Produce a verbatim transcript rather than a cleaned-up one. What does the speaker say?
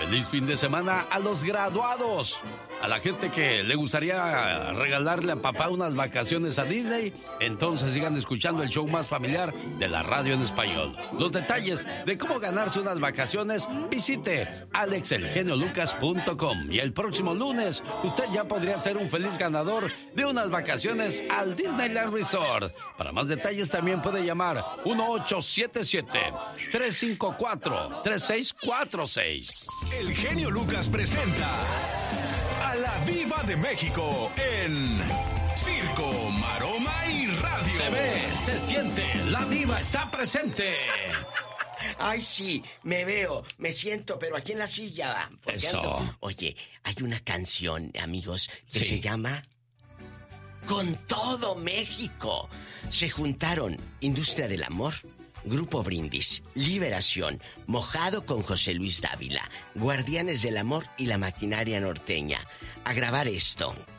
Feliz fin de semana a los graduados, a la gente que le gustaría regalarle a papá unas vacaciones a Disney. Entonces sigan escuchando el show más familiar de la radio en español. Los detalles de cómo ganarse unas vacaciones, visite alex el genio lucas punto com. Y el próximo lunes usted ya podría ser un feliz ganador de unas vacaciones al Disneyland Resort. Para más detalles también puede llamar uno ocho siete siete, tres cinco cuatro, tres seis cuatro seis. El genio Lucas presenta a la Diva de México en Circo, Maroma y Radio. Se ve, se siente, la diva está presente. Ay, sí, me veo, me siento, pero aquí en la silla. Eso. Ando. Oye, hay una canción, amigos, que Sí. se llama Con Todo México. Se juntaron Industria del Amor, Grupo Brindis, Liberación, Mojado con José Luis Dávila, Guardianes del Amor y la Maquinaria Norteña a grabar esto.